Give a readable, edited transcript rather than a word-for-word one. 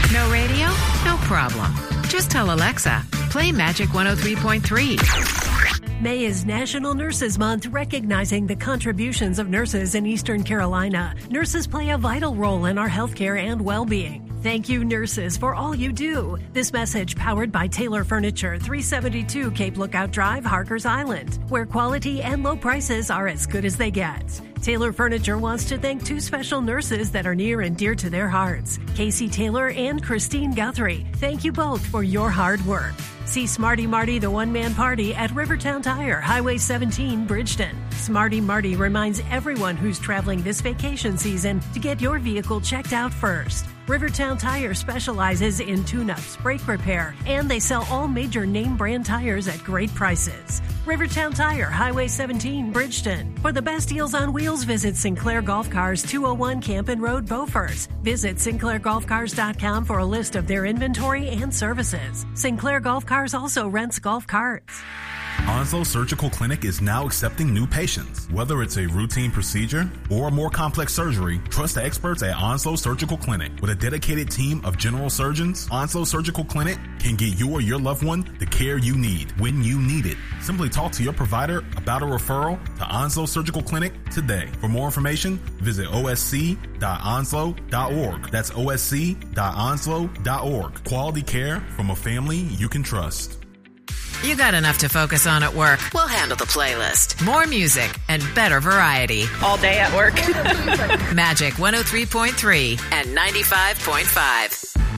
No radio? No problem. Just tell Alexa, play Magic 103.3. May is National Nurses Month, recognizing the contributions of nurses in Eastern Carolina. Nurses play a vital role in our healthcare and well-being. Thank you, nurses, for all you do. This message powered by Taylor Furniture, 372 Cape Lookout Drive, Harkers Island, where quality and low prices are as good as they get. Taylor Furniture wants to thank two special nurses that are near and dear to their hearts, Casey Taylor and Christine Guthrie. Thank you both for your hard work. See Smarty Marty, the one-man party at Rivertown Tire, Highway 17, Bridgeton. Smarty Marty reminds everyone who's traveling this vacation season to get your vehicle checked out first. Rivertown Tire specializes in tune-ups, brake repair, and they sell all major name brand tires at great prices. Rivertown Tire, Highway 17, Bridgeton. For the best deals on wheels, visit Sinclair Golf Cars, 201 Campin Road, Beaufort. Visit SinclairGolfCars.com for a list of their inventory and services. Sinclair Golf Cars also rents golf carts. Onslow Surgical Clinic is now accepting new patients. Whether it's a routine procedure or a more complex surgery, trust the experts at Onslow Surgical Clinic. With a dedicated team of general surgeons, Onslow Surgical Clinic can get you or your loved one the care you need when you need it. Simply talk to your provider about a referral to Onslow Surgical Clinic today. For more information, visit osc.onslow.org. That's osc.onslow.org. Quality care from a family you can trust. You got enough to focus on at work. We'll handle the playlist. More music and better variety. All day at work. Magic 103.3 and 95.5.